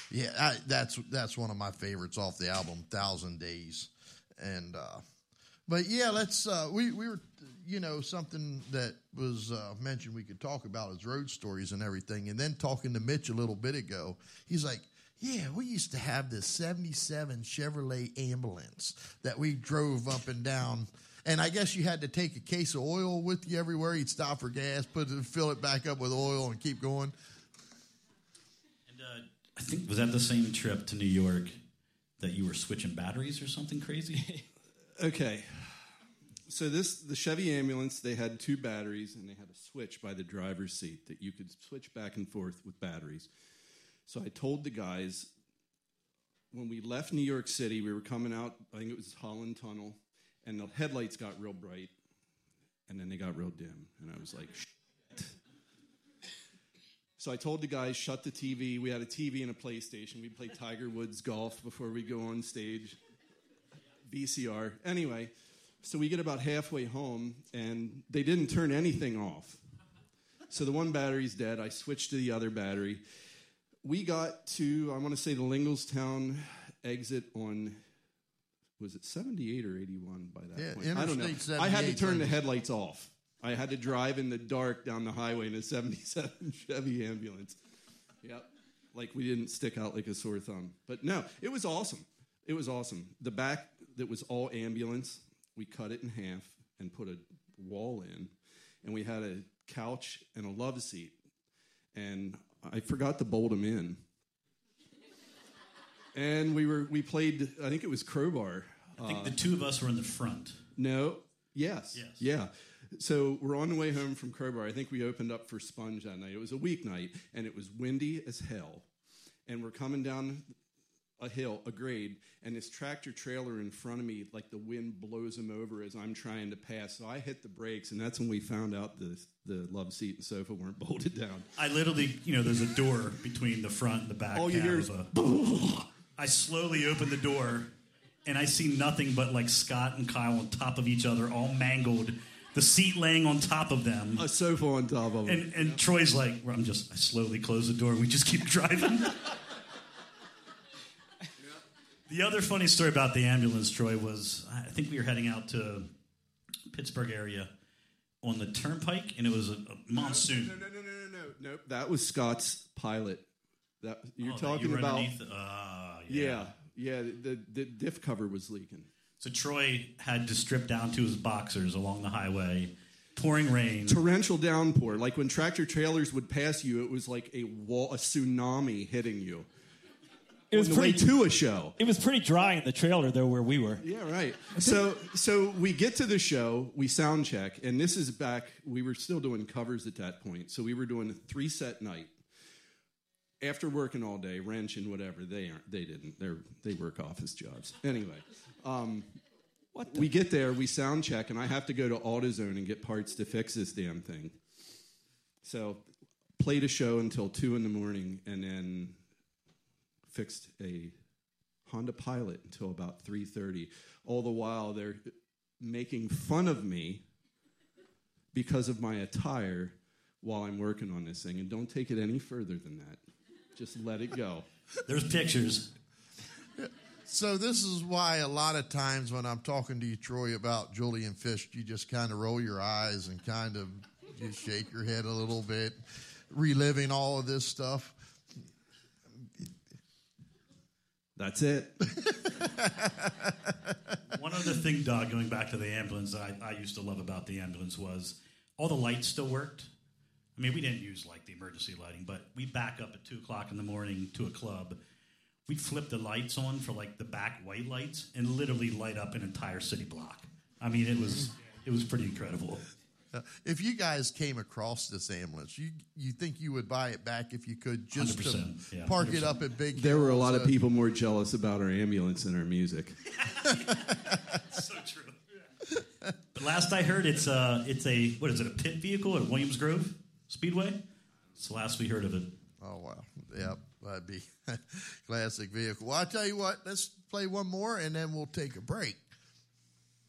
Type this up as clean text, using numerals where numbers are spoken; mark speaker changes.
Speaker 1: Yeah, that's one of my favorites off the album, 1,000 Days. And but yeah, let's we were something that was mentioned we could talk about is road stories and everything. And then talking to Mitch a little bit ago, he's like, yeah, we used to have this 77 Chevrolet ambulance that we drove up and down. And I guess you had to take a case of oil with you everywhere. You'd stop for gas, fill it back up with oil, and keep going.
Speaker 2: And I think, was that the same trip to New York that you were switching batteries or something crazy?
Speaker 3: Okay. So the Chevy ambulance, they had 2 batteries, and they had a switch by the driver's seat that you could switch back and forth with batteries. So I told the guys, when we left New York City, we were coming out, I think it was Holland Tunnel, and the headlights got real bright, and then they got real dim. And I was like, shit. So I told the guys, shut the TV. We had a TV and a PlayStation. We'd play Tiger Woods golf before we go on stage. VCR. Anyway, so we get about halfway home, and they didn't turn anything off. So the one battery's dead. I switched to the other battery. We got to, I want to say, the Lingelstown exit on, was it 78 or 81 by that point? I don't know. I had to turn the headlights off. I had to drive in the dark down the highway in a 77 Chevy ambulance. Yep. Like we didn't stick out like a sore thumb. But no, it was awesome. It was awesome. The back that was all ambulance, we cut it in half and put a wall in. And we had a couch and a love seat. And I forgot to bolt them in. And we played, I think it was Crowbar.
Speaker 2: I think the 2 of us were in the front.
Speaker 3: No. Yes. Yeah. So we're on the way home from Crowbar. I think we opened up for Sponge that night. It was a weeknight, and it was windy as hell. And we're coming down a hill, a grade, and this tractor trailer in front of me, like the wind blows him over as I'm trying to pass. So I hit the brakes, and that's when we found out the love seat and sofa weren't bolted down.
Speaker 2: I literally, there's a door between the front and the back.
Speaker 3: All you hear is...
Speaker 2: I slowly open the door, and I see nothing but like Scott and Kyle on top of each other, all mangled. The seat laying on top of them.
Speaker 3: A sofa on top of them.
Speaker 2: And Troy's like, I slowly close the door and we just keep driving. The other funny story about the ambulance, Troy, was I think we were heading out to Pittsburgh area on the turnpike, and it was a monsoon.
Speaker 3: No. That was Scott's Pilot. You're talking about... Yeah. The diff cover was leaking.
Speaker 2: So Troy had to strip down to his boxers along the highway, pouring rain.
Speaker 3: Torrential downpour. Like when tractor trailers would pass you, it was like a tsunami hitting you. It was way to a show.
Speaker 4: It was pretty dry in the trailer, though, where we were.
Speaker 3: Yeah, right. So we get to the show, we sound check, and this is back, we were still doing covers at that point. So we were doing a 3-set night. After working all day, wrenching, whatever, they didn't. They work office jobs. Anyway, we get there, we sound check, and I have to go to AutoZone and get parts to fix this damn thing. So played a show until 2 in the morning, and then fixed a Honda Pilot until about 3:30. All the while, they're making fun of me because of my attire while I'm working on this thing. And don't take it any further than that. Just let it go.
Speaker 2: There's pictures.
Speaker 1: So this is why a lot of times when I'm talking to you, Troy, about Julian Fish, you just kind of roll your eyes and kind of just shake your head a little bit, reliving all of this stuff.
Speaker 3: That's it.
Speaker 2: One other thing, Doug, going back to the ambulance that I used to love about the ambulance was all the lights still worked. I mean, we didn't use, like, the emergency lighting, but we'd back up at 2 o'clock in the morning to a club. We'd flip the lights on for, like, the back white lights and literally light up an entire city block. I mean, it was pretty incredible.
Speaker 1: If you guys came across this ambulance, you think you would buy it back if you could just to park 100%. It up at Big Hills?
Speaker 3: There were a lot of people more jealous about our ambulance than our music.
Speaker 2: So true. But last I heard, it's a pit vehicle at Williams Grove Speedway? It's the last we heard of it.
Speaker 1: Oh, wow. Yep, that'd be a classic vehicle. Well, I'll tell you what, let's play one more, and then we'll take a break.